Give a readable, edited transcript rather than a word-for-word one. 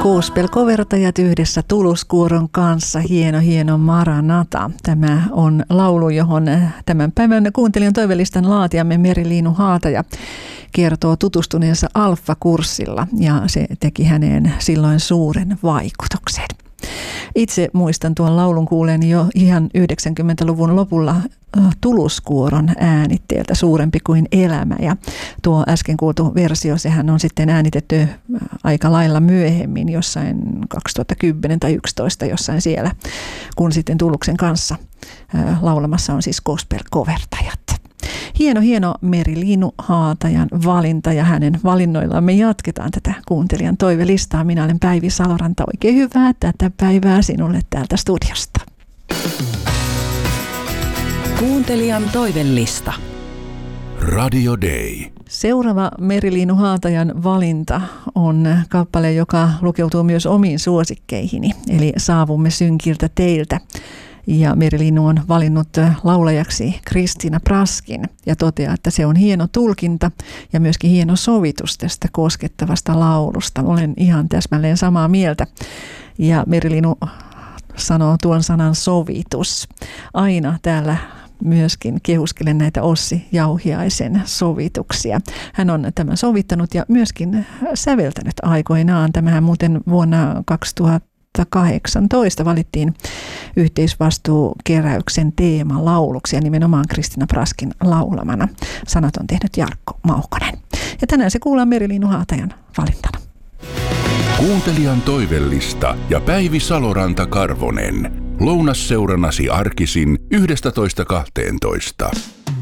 Gospel-kovertajat yhdessä Tuluskuoron kanssa. Hieno Maranata. Tämä on laulu, johon tämän päivän kuuntelijan toivelistan laatijamme Meri-Liinu Haataja kertoo tutustuneensa Alfa-kurssilla ja se teki häneen silloin suuren vaikutuksen. Itse muistan tuon laulun kuuleeni jo ihan 90-luvun lopulla Tuluskuoron äänitteeltä Suurempi kuin elämä. Ja tuo äsken kuultu versio, sehän on sitten äänitetty aika lailla myöhemmin, jossain 2010 tai 2011 jossain siellä, kun sitten Tuluksen kanssa laulamassa on siis gospel-kovertajat. Hieno Meri-Liinu Haatajan valinta ja hänen valinnoillaan me jatketaan tätä kuuntelijan toivelistaa. Minä olen Päivi Saloranta. Oikein hyvää tätä päivää sinulle täältä studiosta. Kuuntelijan toivelista. Radio Day. Seuraava Meri-Liinu Haatajan valinta on kappale, joka lukeutuu myös omiin suosikkeihini, eli Saavumme synkiltä teiltä. Ja Meri-Liinu on valinnut laulajaksi Christina Praskin ja toteaa, että se on hieno tulkinta ja myöskin hieno sovitus tästä koskettavasta laulusta. Olen ihan täsmälleen samaa mieltä. Ja Meri-Liinu sanoo tuon sanan sovitus. Aina täällä myöskin kehuskelen näitä Ossi Jauhiaisen sovituksia. Hän on tämän sovittanut ja myöskin säveltänyt aikoinaan. Tämähän muuten vuonna 2018 valittiin yhteisvastuukeräyksen teemalauluksi ja nimenomaan Christina Praskin laulamana. Sanat on tehnyt Jarkko Maukonen. Ja tänään se kuullaan Meri-Liinu Haatajan valintana. Kuuntelijan toivellista ja Päivi Saloranta-Karvonen. Lounasseurannasi arkisin 11.12.